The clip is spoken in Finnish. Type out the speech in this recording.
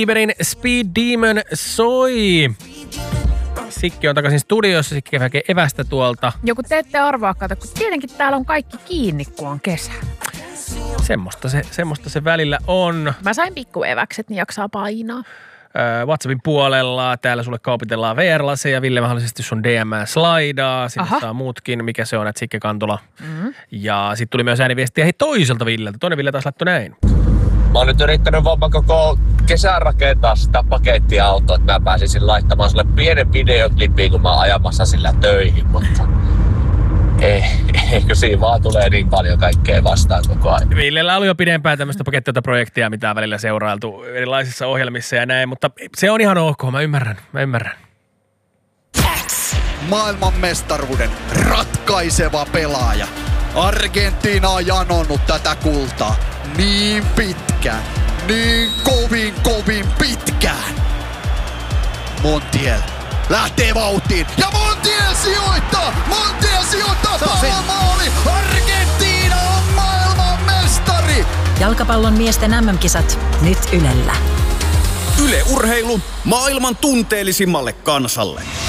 Bieberin Speed Demon soi. Sikki on takaisin studiossa, Sikki hakee evästä tuolta. Joku te ette arvaa, kato, kun tietenkin täällä on kaikki kiinni, kun on kesä. Semmoista se välillä on. Mä sain pikkueväkset, niin jaksaa painaa. WhatsAppin puolella, täällä sulle kaupitellaan VR-laseja, Ville mahdollisesti sun DM-slaidaa, sinne saa muutkin, mikä se on, että Sikke Kantola. Mm-hmm. Ja sitten tuli myös ääniviestiä toiselta Villeltä. Toinen Ville taas laittoi näin. Mä oon nyt yrittänyt vaan koko kesän rakentaa sitä pakettiautoa, että mä pääsisin laittamaan sulle pienen videoklippiin, kun mä oon ajamassa sillä töihin, mutta eikö siinä vaan tulee niin paljon kaikkea vastaan koko ajan. Villellä oli jo pidempään tämmöistä pakettiautoprojektia, mitä on välillä seurailtu erilaisissa ohjelmissa ja näin, mutta se on ihan ok, mä ymmärrän. Maailmanmestaruuden ratkaiseva pelaaja. Argentiina on janonnut tätä kultaa niin pitkään, niin kovin pitkään. Montiel lähtee vauhtiin ja Montiel sijoittaa maali. Argentiina on maailmanmestari. Jalkapallon miesten MM-kisat nyt Ylellä. Yle Urheilu maailman tunteellisimmalle kansalle.